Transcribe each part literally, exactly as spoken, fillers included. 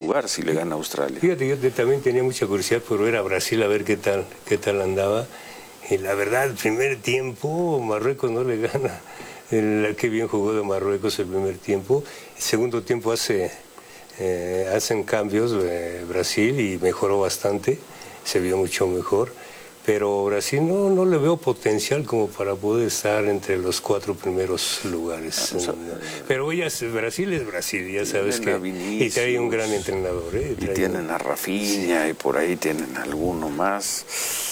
lugar si le gana a Australia. Fíjate, yo te, también tenía mucha curiosidad por ver a Brasil, a ver qué tal, qué tal andaba. Y la verdad, el primer tiempo, Marruecos no le gana. El, qué bien jugó de Marruecos el primer tiempo. El segundo tiempo hace, eh, hacen cambios eh, Brasil y mejoró bastante. Se vio mucho mejor. Pero Brasil no, no le veo potencial como para poder estar entre los cuatro primeros lugares. O sea, pero ya Brasil es Brasil, ya sabes que... Y trae un gran entrenador. ¿eh? Y tienen a Rafinha y por ahí tienen alguno más.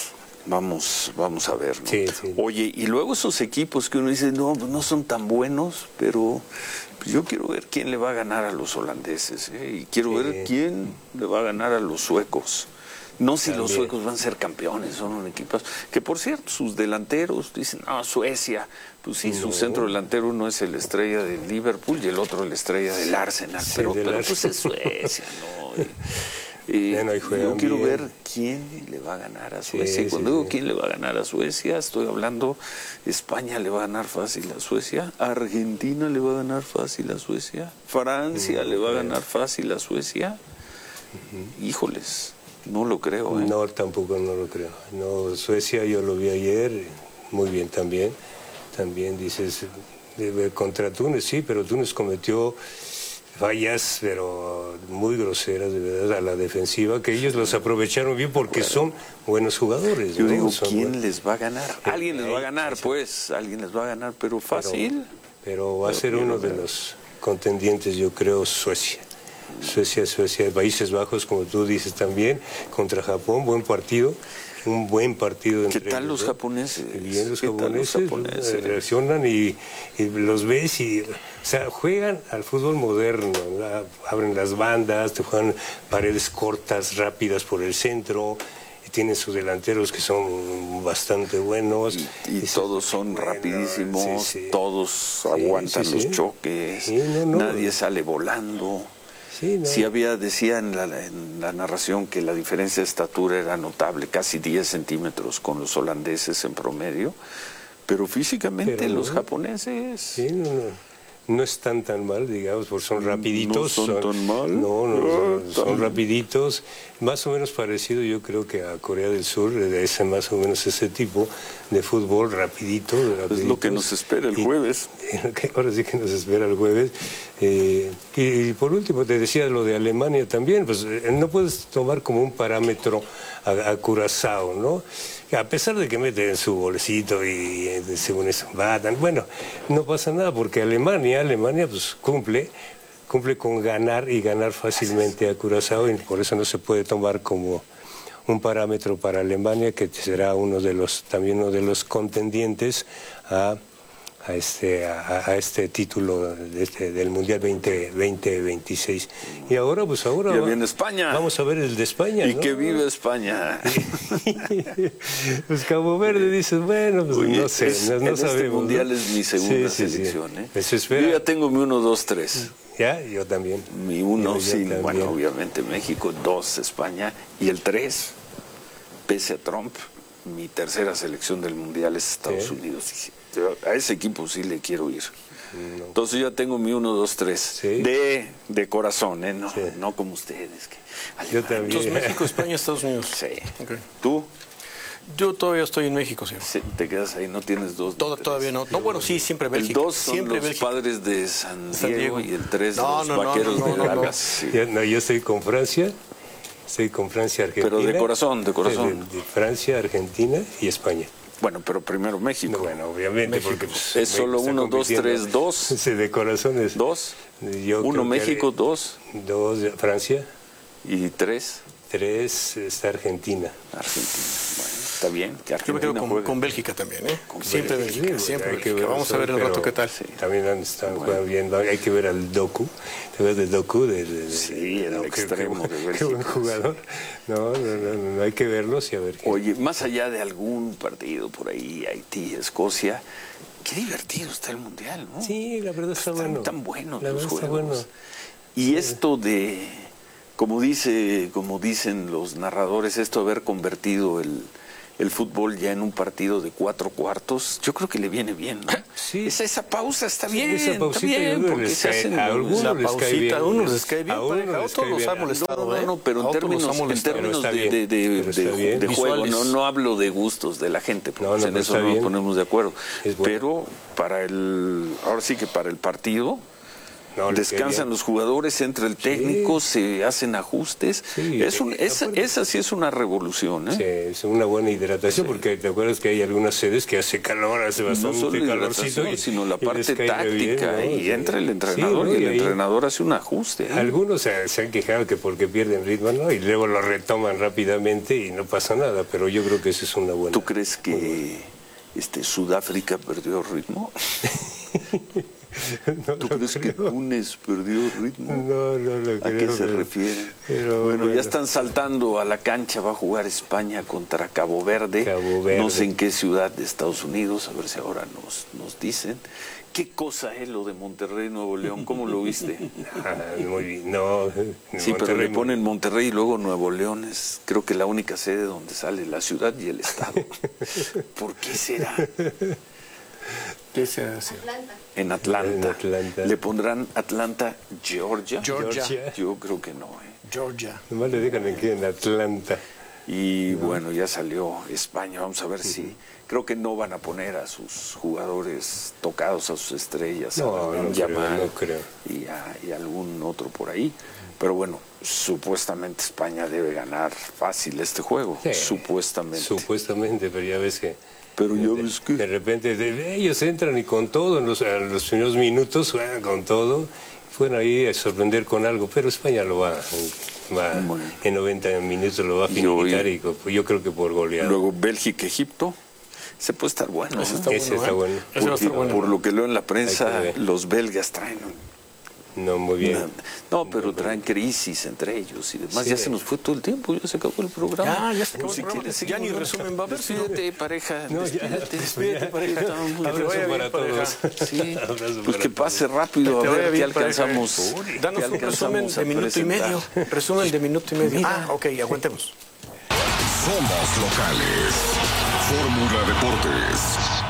Vamos, vamos a ver, ¿no? Sí, sí. Oye, y luego esos equipos que uno dice, no, no son tan buenos, pero pues yo quiero ver quién le va a ganar a los holandeses, ¿eh? Y quiero sí. ver quién le va a ganar a los suecos. No si También. Los suecos van a ser campeones, son un equipo que, por cierto, sus delanteros dicen, ah, Suecia, pues sí, no. Su centro delantero uno es el estrella del Liverpool y el otro el estrella del Arsenal, sí, pero, del pero Arsenal. Pues es Suecia, ¿no? Y, y bueno, yo quiero bien. ver quién le va a ganar a Suecia. Sí, y cuando sí, digo sí. quién le va a ganar a Suecia, estoy hablando, España le va a ganar fácil a Suecia, Argentina le va a ganar fácil a Suecia, Francia mm, le va a ganar fácil a Suecia. Uh-huh. Híjoles. No lo creo. ¿eh? No, tampoco no lo creo. No, Suecia yo lo vi ayer, muy bien también. También dices, contra Túnez, sí, pero Túnez cometió fallas, pero muy groseras, de verdad, a la defensiva, que ellos los aprovecharon bien porque bueno, son buenos jugadores. Yo ¿no? digo, son ¿quién buenos. les va a ganar? Alguien les va a ganar, pues, alguien les va a ganar, pero fácil. Pero, pero va a ser uno de los contendientes, yo creo, Suecia. Suecia, Suecia, Países Bajos, como tú dices también, contra Japón, buen partido, un buen partido. ¿Qué tal los japoneses? Bien, los japoneses, los japoneses reaccionan y, y los ves y, o sea, juegan al fútbol moderno, la, abren las bandas, te juegan paredes cortas, rápidas por el centro. Tienen sus delanteros que son bastante buenos. Y, y, y todos son bueno, rapidísimos, sí, sí. todos sí, aguantan sí, sí. los choques, sí, no, no. nadie sale volando. Sí, no. sí había, decía en la, en la narración que la diferencia de estatura era notable, casi diez centímetros con los holandeses en promedio, pero físicamente pero los no. japoneses... Sí, no, no. No están tan mal, digamos, porque son rapiditos. ¿No son tan mal? No, no, son, son rapiditos. Más o menos parecido, yo creo que a Corea del Sur, es más o menos ese tipo de fútbol rapidito. Es lo que nos espera el y, jueves. Ahora sí que nos espera el jueves. Eh, y, y por último, te decía lo de Alemania también, pues no puedes tomar como un parámetro a, a Curazao, ¿no? A pesar de que meten su bolsito y, y según eso batan, bueno, no pasa nada porque Alemania, Alemania pues cumple, cumple con ganar y ganar fácilmente a Curazao y por eso no se puede tomar como un parámetro para Alemania que será uno de los, también uno de los contendientes a a este, a, a este título de este, del Mundial veinte veintiséis. Y ahora, pues ahora... Ya viene España. Vamos a ver el de España, Y ¿no? que vive España. Pues Cabo Verde dices, bueno, pues Oye, no sé, es, no, no en sabemos. Este Mundial ¿no? es mi segunda sí, sí, selección, sí. ¿eh? Eso espera. Yo ya tengo mi uno, dos, tres. ¿Ya? Yo también. Mi uno, yo, yo sí, también. Bueno, obviamente México, dos, España, y el tres, pese a Trump, mi tercera selección del Mundial es Estados ¿Sí? Unidos. A ese equipo sí le quiero ir. No. Entonces ya tengo mi uno, dos, tres. ¿Sí? De, de corazón, ¿eh? No, sí. no como ustedes. Que, yo también. Entonces México, España, Estados Unidos. Sí. Okay. ¿Tú? Yo todavía estoy en México, sí. sí te quedas ahí, no tienes dos. Todo, todavía no. No, bueno, sí, siempre Bélgica. El dos son siempre los Bélgica. padres de San Diego, San Diego y el tres no, los no, vaqueros no, no, de no, Dallas. no. Sí. Ya, no, yo estoy con Francia. Estoy con Francia, Argentina. Pero de corazón, de corazón. De, de Francia, Argentina y España. Bueno, pero primero México. No, bueno, obviamente, México. porque pues, es solo uno, dos, tres, dos. Sí, de corazones. Dos. Yo uno México, que, dos. Dos Francia. Y tres. Tres está Argentina. Argentina. Bueno, está bien. Que Yo me quedo con, con Bélgica también, ¿eh? Con siempre Bélgica, Bélgica, sí, siempre Bélgica. Bélgica. Vamos a ver el rato qué tal. Sí, también están bueno. viendo, hay que ver al Doku. ¿Te ves del Doku? De, de, de, sí, el no, extremo qué, de Bélgica. Qué buen jugador. No, no, no, no, no hay que verlos y a ver qué. Oye, más allá de algún partido por ahí, Haití, Escocia, qué divertido está el Mundial, ¿no? Sí, la verdad está Están bueno. tan buenos la los verdad juegos. Está bueno. Y sí. esto de... Como dice, como dicen los narradores, esto de haber convertido el, el fútbol ya en un partido de cuatro cuartos, yo creo que le viene bien, ¿no? Sí. Esa, esa pausa está bien, Esa está pausita bien, yo porque les se cae- hacen a los- algunos La les cae pausita, bien. a unos les cae bien, A unos pareja, a les otros cae los bien. ha No, molestado, no, ¿eh? no, pero A en otros los términos, ha en molestado. términos Pero está de, bien, de, de, pero está de- bien. de juego, no, Visuales. no hablo de gustos de la gente, porque No, no, en pero eso está no nos bien. ponemos de acuerdo. Es bueno. Pero para el, ahora sí que para el partido, No, les cae descansan bien. los jugadores, entra el técnico, se hacen ajustes. Sí, es un, eh, esa, aparte- esa sí es una revolución, ¿eh? Sí, es una buena hidratación, porque te acuerdas que hay algunas sedes que hace calor, hace No bastante solo calorcito. hidratación, Y, sino la y les parte cae re bien, táctica, ¿no? y Sí. entra el Sí, entrenador ¿no? y el ahí entrenador hace un ajuste, ¿eh? Algunos se, se han quejado que porque pierden ritmo, ¿no? Y luego lo retoman rápidamente y no pasa nada, pero yo creo que esa es una buena. ¿Tú crees que este, Sudáfrica perdió ritmo? No ¿Tú lo crees que creo. Túnez perdió ritmo? No, no lo ¿A creo. qué se pero- refiere? pero bueno, bueno. ya están saltando a la cancha, va a jugar España contra Cabo Verde. Cabo Verde. No sé en qué ciudad de Estados Unidos, a ver si ahora nos, nos dicen. ¿Qué cosa es lo de Monterrey, Nuevo León? ¿Cómo lo viste? Ah, muy bien, no. Sí, pero Monterrey- le ponen Monterrey y luego Nuevo León. Es creo que la única sede donde sale la ciudad y el estado. ¿Por qué será? ¿Qué se hace? En Atlanta. En Atlanta. ¿Le pondrán Atlanta, Georgia? Georgia. Yo creo que no, ¿eh? Georgia. Nomás le dejan aquí en Atlanta. Y bueno, ya salió España, vamos a ver si... Creo que no van a poner a sus jugadores tocados, a sus estrellas, No, a no Lamine creo, Yamal no creo. Y, a, y algún otro por ahí. Pero bueno, supuestamente España debe ganar fácil este juego, Sí, supuestamente. Supuestamente, pero ya ves que. Pero ya de, ves que- de repente de- ellos entran y con todo, en los, en los primeros minutos juegan con todo. Fueron ahí a sorprender con algo, pero España lo va, va Bueno. en noventa minutos lo va a Y hoy- finiquitar y co- yo creo que por goleada. Luego Bélgica, Egipto. Se puede estar bueno. Ese ¿eh? está Ese bueno, está ¿eh? bueno. Ese va a Porque, estar bueno. por lo que leo en la prensa, Hay que ver. los belgas traen No, muy bien. No, pero traen crisis entre ellos y demás. Sí. Ya se nos fue todo el tiempo, ya se acabó el programa. Ya, ya se acabó Si el programa. quieres, Ya seguimos, ni ¿no? resumen va a haber, sino- Despídete, pareja. No, ya, despídete. despídete, pareja. Estamos muy Abrazo bien. para todos. Sí. Abrazo Pues para que todos. pase rápido, Que a te ver vaya qué bien, pareja. alcanzamos. Uy, qué Danos un resumen alcanzamos a de minuto y presentar. medio. Resumen de minuto y medio. Mira. Ah, ok, aguantemos. Somos locales. Fórmula Deportes.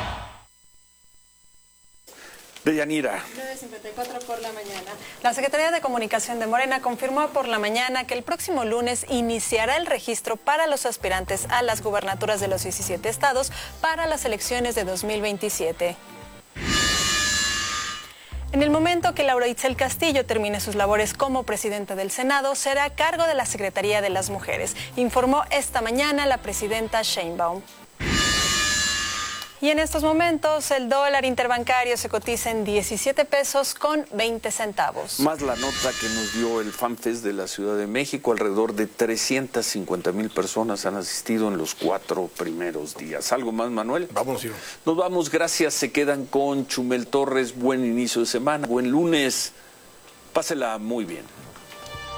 Deyanira. nueve cincuenta y cuatro por la mañana. La Secretaría de Comunicación de Morena confirmó por la mañana que el próximo lunes iniciará el registro para los aspirantes a las gubernaturas de los diecisiete estados para las elecciones de dos mil veintisiete. En el momento que Laura Itzel Castillo termine sus labores como presidenta del Senado, será a cargo de la Secretaría de las Mujeres, informó esta mañana la presidenta Sheinbaum. Y en estos momentos el dólar interbancario se cotiza en diecisiete pesos con veinte centavos. Más la nota que nos dio el FanFest de la Ciudad de México, alrededor de trescientas cincuenta mil personas han asistido en los cuatro primeros días. ¿Algo más, Manuel? Vámonos, Iván. Nos vamos, gracias. Se quedan con Chumel Torres. Buen inicio de semana, buen lunes. Pásela muy bien.